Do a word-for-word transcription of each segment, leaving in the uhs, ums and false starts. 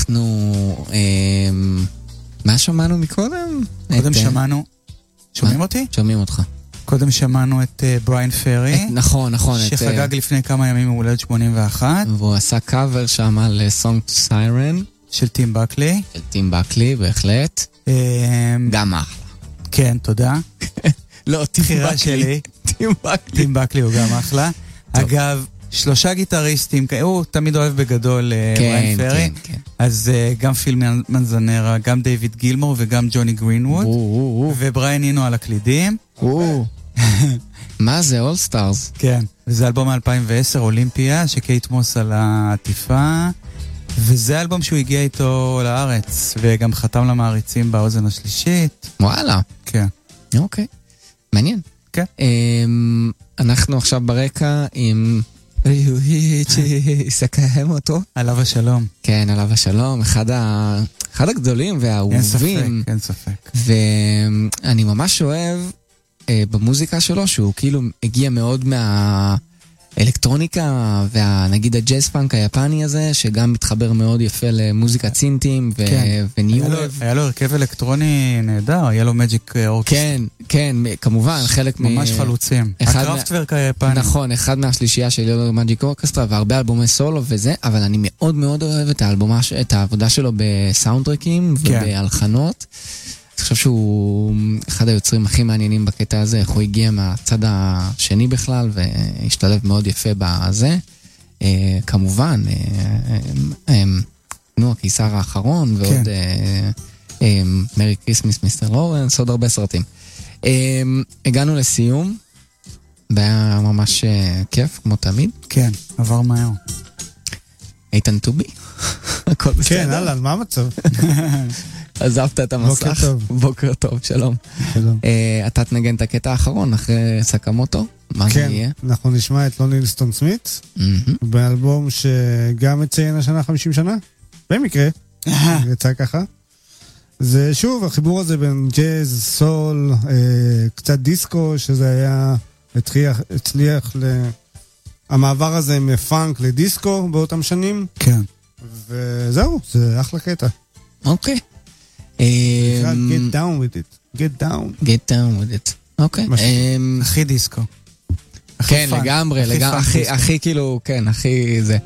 אנחנו... מה שמענו מקודם? קודם שמענו... שומעים אותי? שומעים אותך. קודם שמענו את בריין פרי. נכון, נכון. שחגג לפני כמה ימים הוא הולד שמונים ואחת. והוא עשה קאבר שם על Song to Siren. של טים בקלי. של טים בקלי, בהחלט. גם אחלה. כן, תודה. לא, טים בקלי. טים בקלי. טים בקלי הוא גם אחלה. אגב, שלושה גיטריסטים, הוא תמיד אוהב בגדול בריין פרי. אז גם פיל מנזנרה, גם דיוויד גילמור וגם ג'וני גרינווד. ובריין אינו על הקלידים. מה זה? אול סטארס. כן. וזה אלבום מ-אלפיים ועשר, אולימפיה, שקייט מוס על העטיפה. וזה אלבום שהוא הגיע איתו לארץ, וגם חתם למעריצים באוזן השלישית. וואלה. כן. אוקיי. מעניין. כן. אנחנו עכשיו ברקע עם... יסכם אותו. עליו השלום. כן, עליו השלום. אחד ה... אחד הגדולים והאהובים. אין ספק, אין ספק. ואני ממש אוהב במוזיקה שלו, שהוא כאילו הגיע מאוד מהאלקטרוניקה, ונגיד הג'אז פאנק היפני הזה, שגם מתחבר מאוד יפה למוזיקת סינטים וניו וייב. היה לו הרכב אלקטרוני נהדר, היה לו מג'יק אורקסטרה. כן, כן, כמובן, חלק ממש חלוצים. הקראפטוורק היפני. נכון, אחד מהשלישייה של יאלו מג'יק אורקסטרה, והרבה אלבומי סולו וזה, אבל אני מאוד מאוד אוהב את העבודה שלו בסאונדטרקים ובהלחנות. אני חושב שהוא אחד היוצרים הכי מעניינים בקטע הזה, איך הוא הגיע מהצד השני בכלל, והשתלב מאוד יפה בזה. כמובן, נו, הקיסר האחרון, ועוד מרי קריסמס, מיסטר לורנס, עוד הרבה סרטים. הגענו לסיום, והיה ממש כיף, כמו תמיד. כן, עבר מהר. איתן טובי. כן, הלאה, מה המצב? עזבת את המסך. בוקר טוב. בוקר טוב, שלום. שלום. אתה תנגן את הקטע האחרון אחרי סקמוטו? מה זה יהיה? כן, אנחנו נשמע את לוני ליסטון סמית, באלבום שגם מציין השנה חמישים שנה, במקרה, יצא ככה. זה שוב, החיבור הזה בין ג'אז, סול, קצת דיסקו, שזה היה, הצליח, המעבר הזה מפאנק לדיסקו באותם שנים. כן. וזהו, זה אחלה קטע. אוקיי. Get down with it. Get down. Get down with it. אוקיי. הכי דיסקו. כן, לגמרי. הכי כאילו, כן, הכי זה.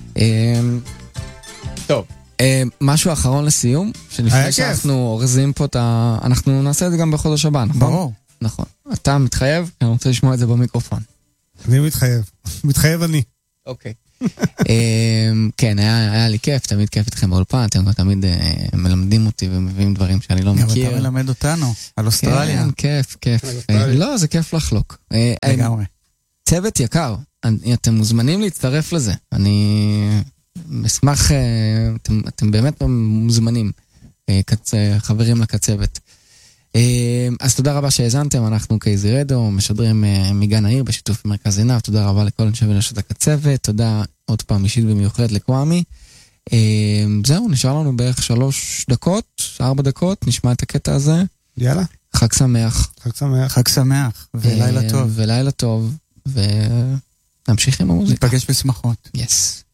טוב. משהו אחרון לסיום, שלפני שאנחנו אורזים פה את ה... אנחנו נעשה את זה גם בחודש הבא, נכון? ברור. נכון. אתה מתחייב? אני רוצה לשמוע את זה במיקרופון. אני מתחייב. מתחייב אני. אוקיי. כן, היה לי כיף, תמיד כיף איתכם באולפן, אתם תמיד מלמדים אותי ומביאים דברים שאני לא מכיר. אתה מלמד אותנו, על אוסטרליה. כן, כיף, כיף. לא, זה כיף לחלוק. לגמרי. צוות יקר, אתם מוזמנים להצטרף לזה. אני אשמח, אתם באמת מוזמנים, חברים לקצוות. אז תודה רבה שהאזנתם, אנחנו קייזי רדיו, משדרים מגן העיר בשיתוף מרכז עינב, תודה רבה לכל אנשי ונשות הקצוות, תודה עוד פעם אישית במיוחד לקוואמי. זהו, נשאר לנו בערך שלוש דקות, ארבע דקות, נשמע את הקטע הזה. יאללה. חג שמח. חג שמח. חג שמח, ולילה טוב. ולילה טוב, ונמשיך עם המוזיקה. נתפגש בשמחות. יס.